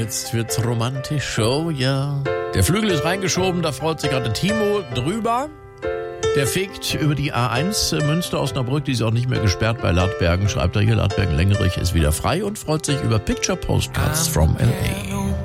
Jetzt wird's romantisch, oh ja. Der Flügel ist reingeschoben, da freut sich gerade Timo drüber. Der fegt über die A1 Münster-Osnabrück, die ist auch nicht mehr gesperrt bei Ladbergen. Schreibt er hier, Ladbergen-Lengerich ist wieder frei und freut sich über Picture Postcards from L.A.